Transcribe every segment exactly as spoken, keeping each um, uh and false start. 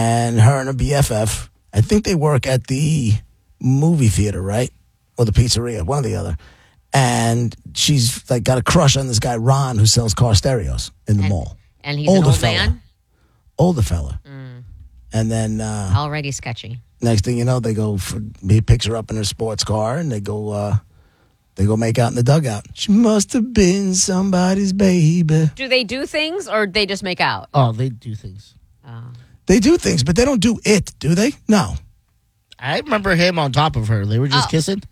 and her and her B F F, I think they work at the movie theater, right? Or the pizzeria, one or the other. And she's like got a crush on this guy, Ron, who sells car stereos in the and, mall. And he's Older an old fella. man? Older fella. Mm. And then... Uh, Already sketchy. Next thing you know, they go, for, he picks her up in her sports car, and they go, uh, they go make out in the dugout. She must have been somebody's baby. Do they do things, or they just make out? Oh, they do things. Oh. They do things, but they don't do it, do they? No. I remember him on top of her. They were just oh. kissing.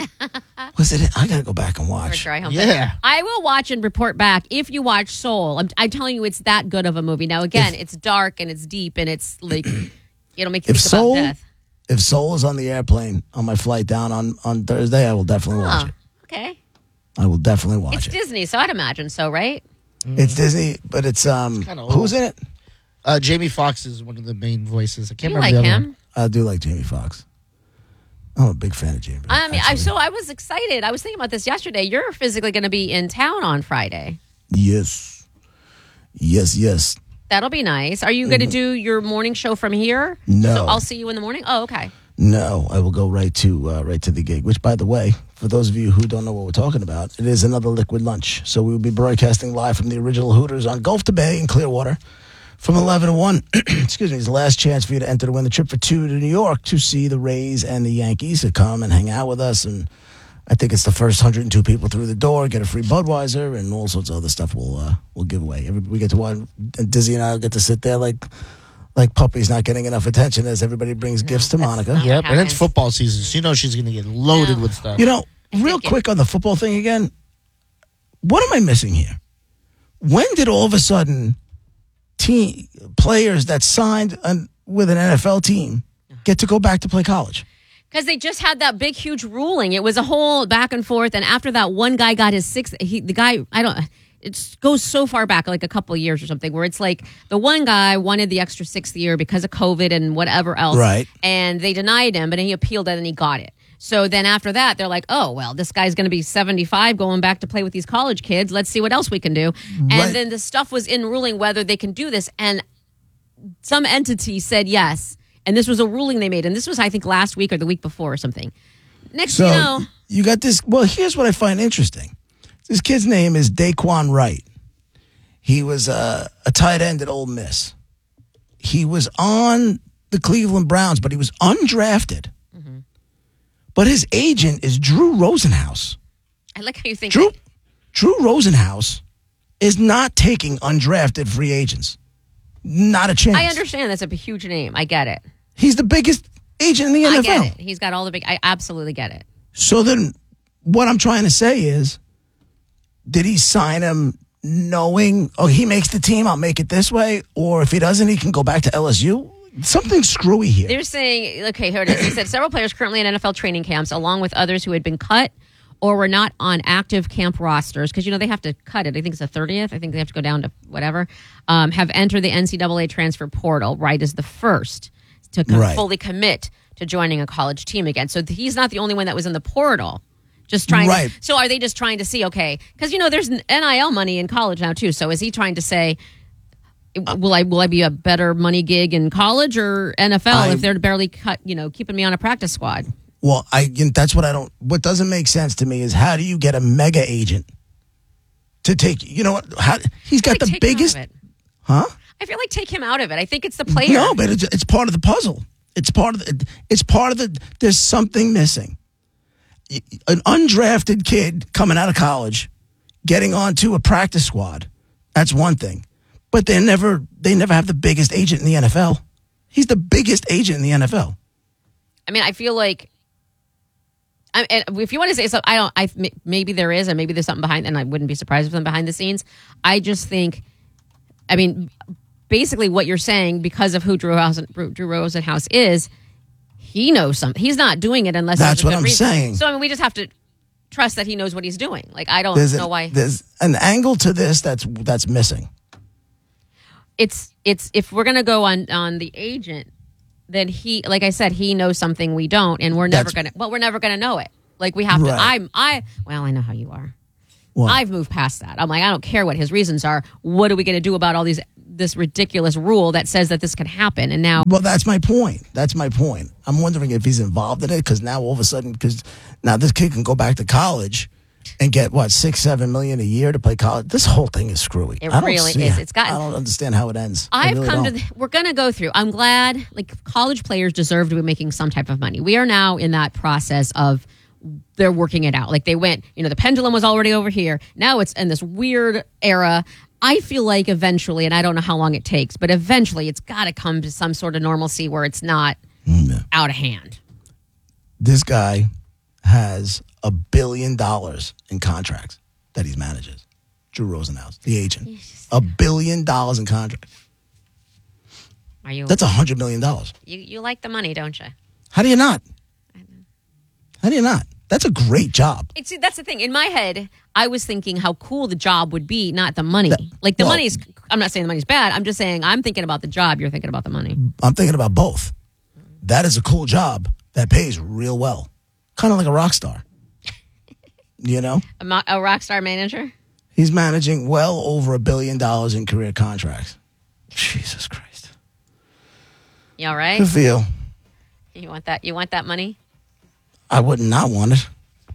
Was it? I gotta go back and watch. Yeah, I will watch and report back if you watch Soul. I'm, I'm telling you, it's that good of a movie. Now, again, if, it's dark and it's deep and it's like it'll make you think Soul, about death. If Soul is on the airplane on my flight down on, on Thursday, I will definitely watch oh, it. Okay, I will definitely watch it's it. It's Disney, so I'd imagine so, right? Mm. It's Disney, but it's um, it's who's in it? Uh, Jamie Foxx is one of the main voices. I can't you remember like the other him? one. I do like Jamie Foxx. I'm a big fan of Jamie. I mean, I, so I was excited. I was thinking about this yesterday. You're physically going to be in town on Friday. Yes. Yes, yes. That'll be nice. Are you going to Mm-hmm. do your morning show from here? No. So I'll see you in the morning? Oh, okay. No, I will go right to uh, right to the gig, which, by the way, for those of you who don't know what we're talking about, it is another Liquid Lunch. So we will be broadcasting live from the original Hooters on Gulf to Bay in Clearwater from eleven to one. Excuse me, it's the last chance for you to enter to win the trip for two to New York to see the Rays and the Yankees to come and hang out with us. And I think it's the first one hundred two people through the door, get a free Budweiser, and all sorts of other stuff we'll, uh, we'll give away. Every, we get to watch, and Dizzy and I will get to sit there like... like puppies not getting enough attention as everybody brings no, gifts to Monica. Yep, and it's football season. So you know she's going to get loaded no. with stuff. You know, real quick on the football thing again, what am I missing here? When did all of a sudden team players that signed an, with an N F L team get to go back to play college? Because they just had that big, huge ruling. It was a whole back and forth. And after that, one guy got his sixth. He, the guy, I don't... It goes so far back, like a couple of years or something, where it's like the one guy wanted the extra sixth year because of COVID and whatever else. Right. And they denied him, but then he appealed it and he got it. So then after that, they're like, oh, well, this guy's going to be seventy-five going back to play with these college kids. Let's see what else we can do. Right. And then the stuff was in ruling whether they can do this. And some entity said yes. And this was a ruling they made. And this was, I think, last week or the week before or something. Next so you know. You got this. Well, here's what I find interesting. This kid's name is Daquan Wright. He was uh, a tight end at Ole Miss. He was on the Cleveland Browns, but he was undrafted. Mm-hmm. But his agent is Drew Rosenhaus. I like how you think. Drew, that. Drew Rosenhaus is not taking undrafted free agents. Not a chance. I understand that's a huge name. I get it. He's the biggest agent in the N F L. I get it. He's got all the big... I absolutely get it. So then what I'm trying to say is, did he sign him knowing, oh, he makes the team, I'll make it this way? Or if he doesn't, he can go back to L S U? Something screwy here. They're saying, okay, here it is. He said several players currently in N F L training camps, along with others who had been cut or were not on active camp rosters, because, you know, they have to cut it. I think it's the thirtieth. I think they have to go down to whatever, um, have entered the N C double A transfer portal, right, as the first to com- right. fully commit to joining a college team again. So he's not the only one that was in the portal. Just trying right. to, so are they just trying to see, okay, because, you know, there's N I L money in college now, too. So is he trying to say, will I will I be a better money gig in college or N F L I, if they're barely cut, you know, keeping me on a practice squad? Well, I that's what I don't, what doesn't make sense to me is how do you get a mega agent to take, you know what, how, he's got like the biggest, huh? I feel like take him out of it. I think it's the player. No, but it's, it's part of the puzzle. It's part of the, it's part of the, there's something missing. An undrafted kid coming out of college, getting onto a practice squad, that's one thing. But they never they never have the biggest agent in the N F L. He's the biggest agent in the N F L. I mean, I feel like, I, and if you want to say so, I don't. I maybe there is, and maybe there's something behind, and I wouldn't be surprised if them behind the scenes. I just think, I mean, basically what you're saying, because of who Drew Rosen, Drew Rosenhaus is. He knows something. He's not doing it unless that's there's a what good I'm reason. saying. So I mean, we just have to trust that he knows what he's doing. Like I don't there's know a, why. There's an angle to this that's that's missing. It's it's if we're gonna go on on the agent, then he, like I said, he knows something we don't, and we're never that's, gonna. Well, we're never gonna know it. Like we have right. to. I'm I. Well, I know how you are. What? I've moved past that. I'm like, I don't care what his reasons are. What are we gonna do about all these this ridiculous rule that says that this can happen, and now Well, that's my point. That's my point. I'm wondering if he's involved in it because now all of a sudden, because now this kid can go back to college and get what six, seven million a year to play college. This whole thing is screwy. It I don't really see- is. It's gotten- I don't understand how it ends. I I've really come don't. to. The, we're going to go through. I'm glad. Like college players deserve to be making some type of money. We are now in that process of they're working it out. Like they went. You know, the pendulum was already over here. Now it's in this weird era. I feel like eventually, and I don't know how long it takes, but eventually it's got to come to some sort of normalcy where it's not Mm, out of hand. This guy has a billion dollars in contracts that he manages. Drew Rosenhaus, the agent, a billion dollars in contracts. Are you? That's a hundred million dollars. You, you like the money, don't you? How do you not? How do you not? That's a great job. It's, that's the thing. In my head, I was thinking how cool the job would be, not the money. Like the well- money's, I'm not saying the money's bad. I'm just saying I'm thinking about the job. You're thinking about the money. I'm thinking about both. That is a cool job that pays real well, kind of like a rock star. You know, A, mo- a rock star manager? he's managing well over a billion dollars in career contracts. Jesus Christ, You all right? good for you. You want that? You want that money? I would not want it.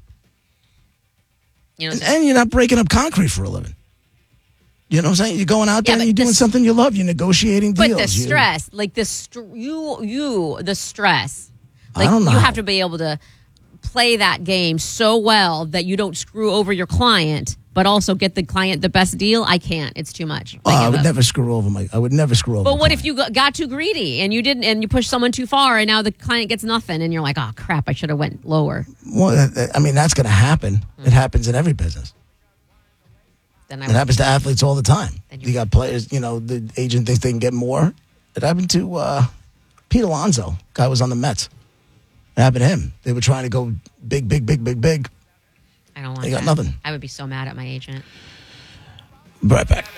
You know, And, and you're not breaking up concrete for a living. You know what I'm saying? You're going out there Yeah, and but you're doing the- something you love. You're negotiating but deals. the You- stress, like the str- you, you, the stress, I like don't know. you have to be able to play that game so well that you don't screw over your client, but also get the client the best deal. I can't. It's too much. Oh, I I give would up. never screw over my. I would never screw over. But a what client. if you got- got too greedy and you didn't, and you pushed someone too far, and now the client gets nothing, and you're like, oh crap, I should have went lower. Well, uh, I mean, that's going to happen. It happens in every business. Then I It happens to athletes all the time. Then you- You got players. You know, the agent thinks they can get more. It happened to uh, Pete Alonso. Guy was on the Mets. It happened to him. They were trying to go big, big, big, big, big. I don't want. They got that. nothing. I would be so mad at my agent. Right back.